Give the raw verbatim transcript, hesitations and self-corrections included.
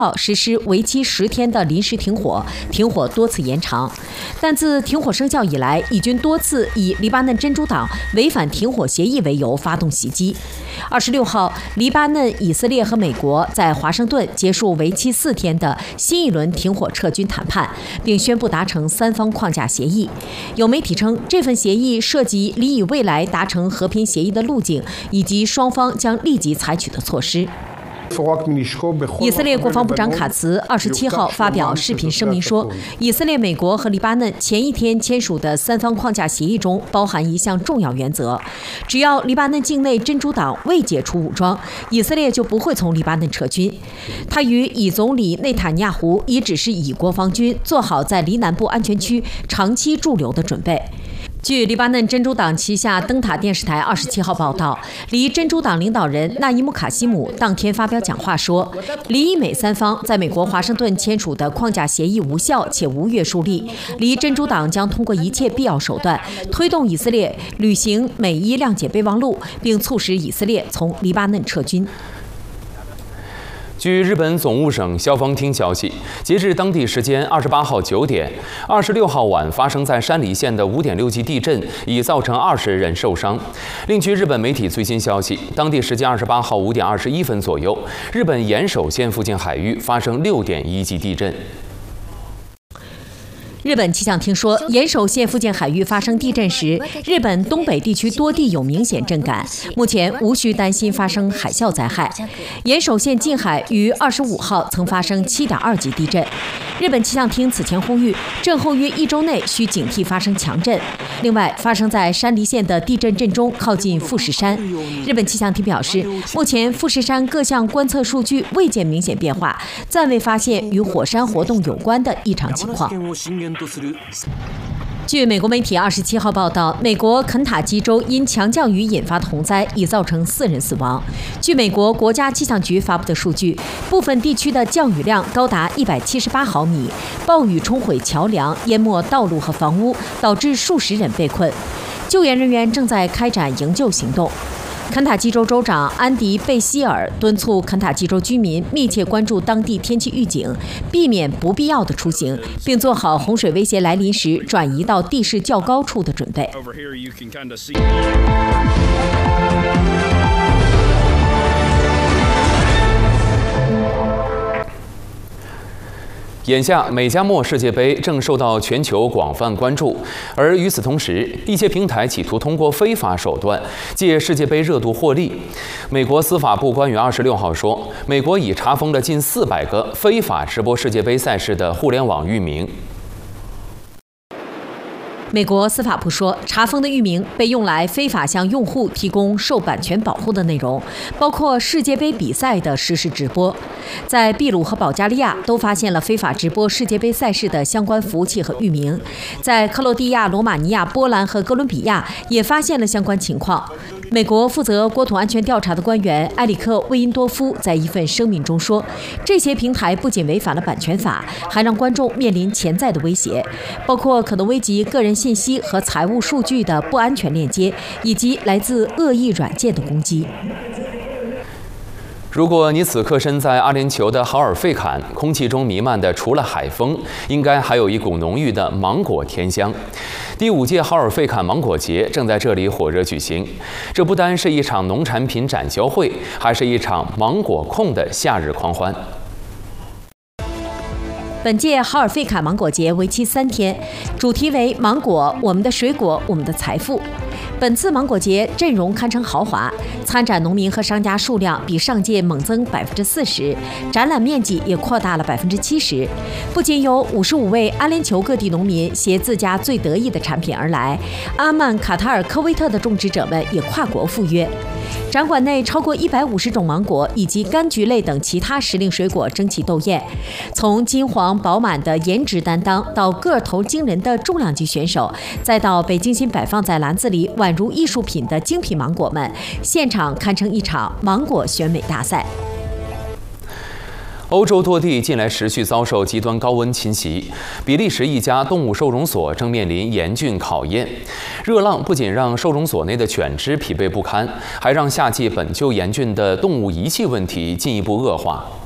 号实施为期十天的临时停火，停火多次延长，但自停火生效以来，以军多次以黎巴嫩真主党违反停火协议为由发动袭击。二十六号，黎巴嫩、以色列和美国在华盛顿结束为期四天的新一轮停火撤军谈判，并宣布达成三方框架协议。有媒体称，这份协议涉及离以未来达成和平协议的路径，以及双方将立即采取的措施。以色列国防部长卡茨二十七号发表视频声明说，以色列、美国和黎巴嫩前一天签署的三方框架协议中包含一项重要原则：只要黎巴嫩境内真主党未解除武装，以色列就不会从黎巴嫩撤军。他与以总理内塔尼亚胡已指示以国防军做好在黎南部安全区长期驻留的准备。据黎巴嫩真主党旗下灯塔电视台二十七号报道，黎真主党领导人纳伊姆卡西姆当天发表讲话说，黎以美三方在美国华盛顿签署的框架协议无效且无约束力，黎真主党将通过一切必要手段推动以色列履行美伊谅解备忘录，并促使以色列从黎巴嫩撤军。 据日本总务省消防厅消息，截至当地时间二十八号九点，二十六号晚发生在山梨县的五点六级地震已造成二十人受伤。另据日本媒体最新消息，当地时间二十八号五点二十一分左右，日本岩手县附近海域发生六点一级地震。 日本气象厅说，岩手县附近海域发生地震时，日本东北地区多地有明显震感，目前无需担心发生海啸灾害。岩手县近海于二十五号曾发生七点二级地震。日本气象厅此前呼吁，震后约一周内需警惕发生强震。另外，发生在山梨县的地震震中靠近富士山。日本气象厅表示，目前富士山各项观测数据未见明显变化，暂未发现与火山活动有关的异常情况。据美国媒体二十七号报道，美国肯塔基州因强降雨引发的洪灾已造成四人死亡。据美国国家气象局发布的数据，部分地区的降雨量高达一百七十八毫米，暴雨冲毁桥梁，淹没道路和房屋，导致数十人被困。救援人员正在开展营救行动。肯塔基州州长安迪·贝希尔敦促肯塔基州居民密切关注当地天气预警，避免不必要的出行，并做好洪水威胁来临时转移到地势较高处的准备。 眼下，美加墨世界杯正受到全球广泛关注，而与此同时，一些平台企图通过非法手段借世界杯热度获利。美国司法部官员二十六号说，美国已查封了近四百个非法直播世界杯赛事的互联网域名。 美国司法部说，查封的域名被用来非法向用户提供受版权保护的内容，包括世界杯比赛的实时直播。在秘鲁和保加利亚都发现了非法直播世界杯赛事的相关服务器和域名，在克罗地亚、罗马尼亚、波兰和哥伦比亚也发现了相关情况。美国负责国土安全调查的官员埃里克·魏因多夫在一份声明中说，这些平台不仅违反了版权法，还让观众面临潜在的威胁，包括可能危及个人信息和财务数据的不安全链接，以及来自恶意软件的攻击。 如果你此刻身在阿联酋的豪尔费坎，空气中弥漫的除了海风，应该还有一股浓郁的芒果甜香。第五届豪尔费坎芒果节正在这里火热举行，这不单是一场农产品展销会，还是一场芒果控的夏日狂欢。 本届豪尔费坎芒果节为期三天，主题为芒果，我们的水果，我们的财富。本次芒果节阵容堪称豪华，参展农民和商家数量比上届猛增百分之四十，展览面积也扩大了百分之七十。不仅有五十五位阿联酋各地农民携自家最得意的产品而来，阿曼、卡塔尔、科威特的种植者们也跨国赴约。展馆内超过一百五十种芒果以及柑橘类等其他时令水果争奇斗艳，从金黄饱满的颜值担当到个头惊人的重量级选手，再到被精心摆放在篮子里宛如艺术品的精品芒果们，现场堪称一场芒果选美大赛。 欧洲多地近来持续遭受极端高温侵袭，比利时一家动物收容所正面临严峻考验。热浪不仅让收容所内的犬只疲惫不堪，还让夏季本就严峻的动物遗弃问题进一步恶化。